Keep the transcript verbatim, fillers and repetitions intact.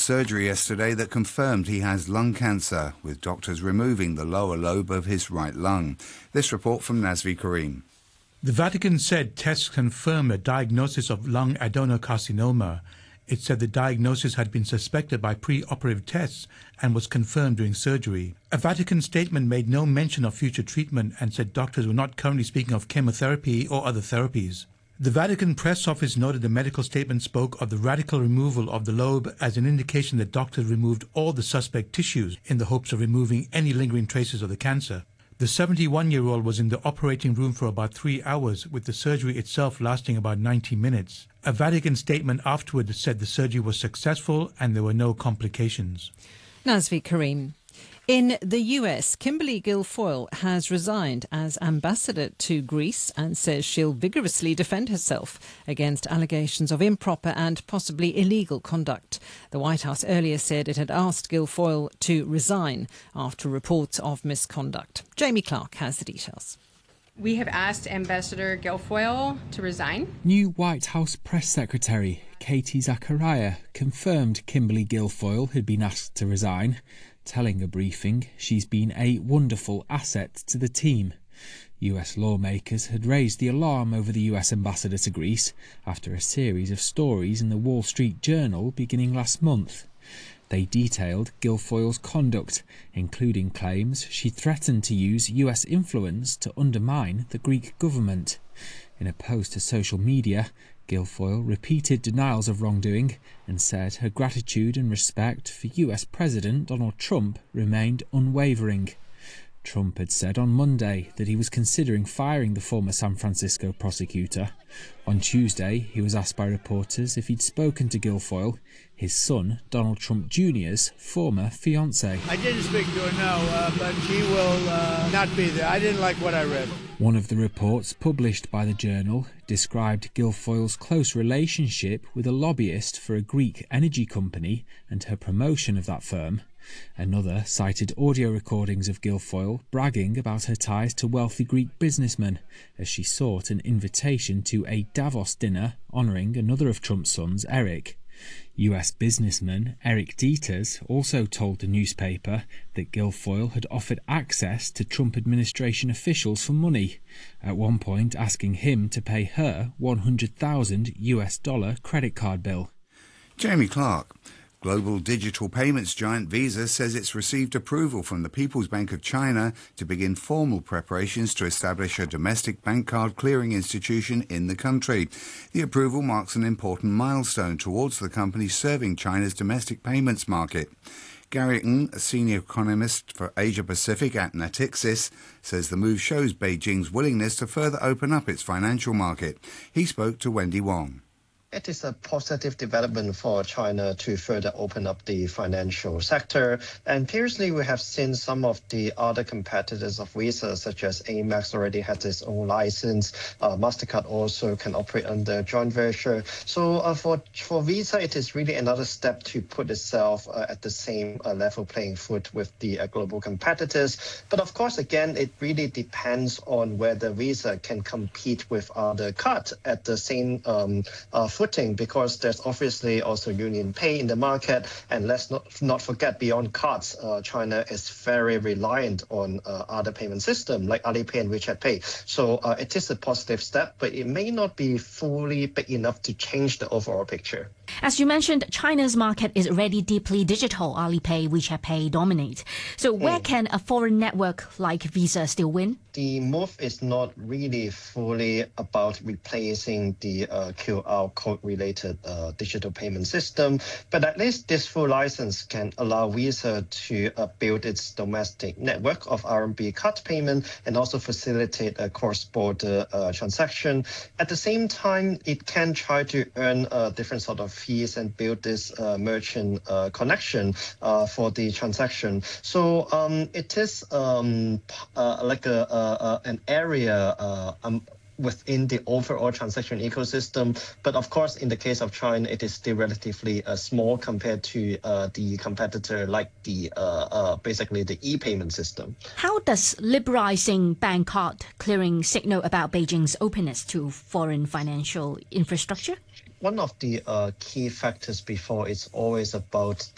surgery yesterday that confirmed he has lung cancer, with doctors removing the lower lobe of his right lung. This report from Nazvi Karim. The Vatican said tests confirm a diagnosis of lung adenocarcinoma. It said the diagnosis had been suspected by pre-operative tests and was confirmed during surgery. A Vatican statement made no mention of future treatment and said doctors were not currently speaking of chemotherapy or other therapies. The Vatican press office noted the medical statement spoke of the radical removal of the lobe as an indication that doctors removed all the suspect tissues in the hopes of removing any lingering traces of the cancer. The seventy-one-year-old was in the operating room for about three hours, with the surgery itself lasting about ninety minutes. A Vatican statement afterward said the surgery was successful and there were no complications. Nazvi Karim. In the U S, Kimberly Guilfoyle has resigned as ambassador to Greece and says she'll vigorously defend herself against allegations of improper and possibly illegal conduct. The White House earlier said it had asked Guilfoyle to resign after reports of misconduct. Jamie Clark has the details. We have asked Ambassador Guilfoyle to resign. New White House Press Secretary Katie Zachariah confirmed Kimberly Guilfoyle had been asked to resign, telling a briefing she's been a wonderful asset to the team. U S lawmakers had raised the alarm over the U S ambassador to Greece after a series of stories in the Wall Street Journal beginning last month. They detailed Guilfoyle's conduct, including claims she threatened to use U S influence to undermine the Greek government. In a post to social media, Guilfoyle repeated denials of wrongdoing and said her gratitude and respect for U S President Donald Trump remained unwavering. Trump had said on Monday that he was considering firing the former San Francisco prosecutor. On Tuesday, he was asked by reporters if he'd spoken to Guilfoyle, his son, Donald Trump Junior's former fiancée. I didn't speak to her, no, uh, but she will uh, not be there. I didn't like what I read. One of the reports published by the Journal described Guilfoyle's close relationship with a lobbyist for a Greek energy company and her promotion of that firm. Another cited audio recordings of Guilfoyle bragging about her ties to wealthy Greek businessmen as she sought an invitation to a Davos dinner honouring another of Trump's sons, Eric. U S businessman Eric Dieters also told the newspaper that Guilfoyle had offered access to Trump administration officials for money, at one point asking him to pay her one hundred thousand U S dollar credit card bill. Jamie Clark. Global digital payments giant Visa says it's received approval from the People's Bank of China to begin formal preparations to establish a domestic bank card clearing institution in the country. The approval marks an important milestone towards the company serving China's domestic payments market. Gary Ng, a senior economist for Asia Pacific at Natixis, says the move shows Beijing's willingness to further open up its financial market. He spoke to Wendy Wong. It is a positive development for China to further open up the financial sector. And previously, we have seen some of the other competitors of Visa, such as Amex, already has its own license. Uh, MasterCard also can operate under joint venture. So uh, for, for Visa, it is really another step to put itself uh, at the same uh, level playing field with the uh, global competitors. But of course, again, it really depends on whether Visa can compete with other cards at the same um, uh, footing, because there's obviously also Union Pay in the market, and let's not not forget, beyond cards, uh, China is very reliant on uh, other payment systems like Alipay and WeChat Pay. So uh, it is a positive step, but it may not be fully big enough to change the overall picture. As you mentioned, China's market is already deeply digital. Alipay, WeChat Pay dominate. So where mm. can a foreign network like Visa still win? The move is not really fully about replacing the uh, Q R code-related uh, digital payment system, but at least this full license can allow Visa to uh, build its domestic network of R M B card payment and also facilitate a cross-border uh, transaction. At the same time, it can try to earn a different sort of fees and build this uh, merchant uh, connection uh, for the transaction. So um, it is um, uh, like a, a, an area uh, um, within the overall transaction ecosystem. But of course, in the case of China, it is still relatively uh, small compared to uh, the competitor like the uh, uh, basically the e-payment system. How does liberalizing bank card clearing signal about Beijing's openness to foreign financial infrastructure? One of the uh, key factors before is always about